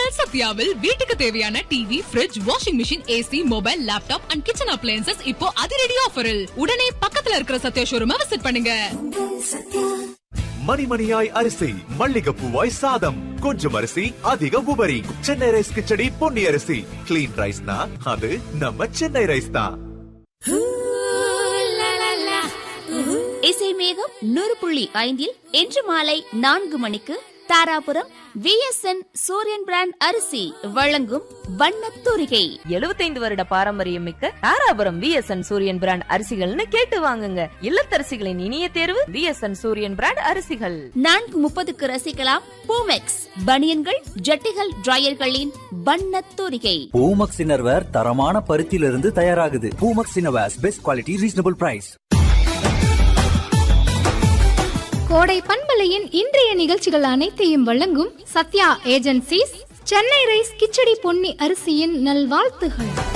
உங்கள் சத்யாவில் வீட்டுக்கு தேவையான TV, fridge, washing machine, AC, mobile, laptop and kitchen appliances இப்போ அதிரடி ஆஃபரில். உடனே பக்கத்துல இருக்கிற சத்யா ஷோரூமை விசிட் பண்ணுங்க. மணிமணியாய் அரிசி, மல்லிகைப்பூவாய் சாதம், கொஞ்சம் அரிசி அதிக உபரி. சென்னை ரைஸ் கிச்சடி பொன்னி அரிசி. கிளீன் ரைஸ்னா அது நம்ம சென்னை ரைஸ் தான். இசை மேகம் 100.5 இன்று மாலை 4 மணிக்கு தாராபுரம் VSN சூரியன் பிராண்ட் அரிசி வழங்கும் வண்ணத் தூரிகை. 75 வருட பாரம்பரியம் மிக்க தாராபுரம் VSN சூரியன் பிராண்ட் அரிசிகள்னு கேட்டு வாங்குங்க. இல்லத்தரசிகளின் இனிய தேர்வு VSN சூரியன் பிராண்ட் அரிசிகள். 4:30க்கு ரசிக்கலாம் பூமெக்ஸ் பனியன்கள், ஜட்டிகள், டிரையர்களின் வண்ணத் தூரிகை. பூமெக்ஸ் இன்னர்வேர் தரமான பருத்தியிலிருந்து தயாராகுது. Boomex innerwears best quality, reasonable price. கோடை பண்பலையின் இன்றைய நிகழ்ச்சிகள் அனைத்தையும் வழங்கும் சத்யா ஏஜென்சிஸ், சென்னை ரைஸ் கிச்சடி பொன்னி அரிசியின் நல்வாழ்த்துகள்.